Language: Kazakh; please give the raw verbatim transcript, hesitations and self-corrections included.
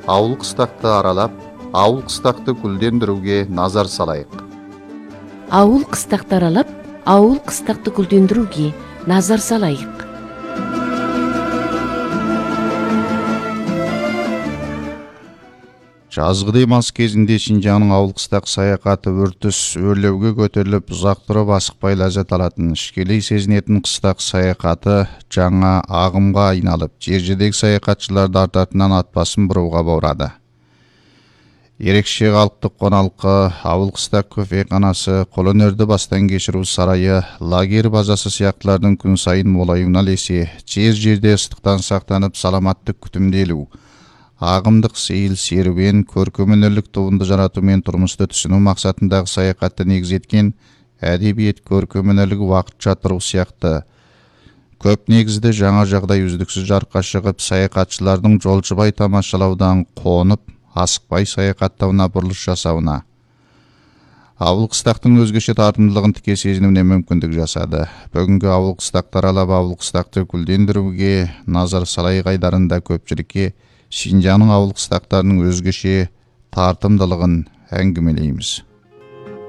ауыл қыстақты аралап, ауыл қыстақты гүлдендіруге назар салайық. Ауыл қыстақты аралап, ауыл қыстақты гүлдендіруге назар салайық. Жазғы демалыс кезінде Шинжаңның ауыл қыстақ саяхаты өртіс өрлеуге көтеріліп, ұзақ тұрып асықпай ләззат алатын, ішкелей сезінетін қыстақ саяхаты жаңа ағымға айналып, жер-жердегі саяхатшыларды артатынан атбасын бұруға баурады. Ерекше халықтық қоналқы, ауыл қыстақ көфейханасы, қолөнерді бастан кешіру сарайы, лагерь базасы сияқтылардың күн сайын молаюына ілесе, жер-жерде ыстықтан сақтанып, саламаттық күтімделу, ағымдық сейіл серуен, көркемөнерлік туынды жаратумен тұрмысты түсіну мақсатындағы саяхатты негіз еткен әдебиет көркемөнерлік уақытша тұру сияқты көп негізді жаңа жағдай үздіксіз жарыққа шығып, саяхатшылардың жолшыбай тамашалаудан қонып, асықпай саяхаттауына бұрылыс жасауына, ауыл қыстақтың өзгеше тартымдылығын тіке сезінуіне мүмкіндік жасады. Бүгінгі ауыл қыстақты аралап, ауыл қыстақты гүлдендіруге назар салайық айдарында көпшілікке Шинжаңның ауыл қыстақтарының өзгеше тартымдылығын әңгімелейміз.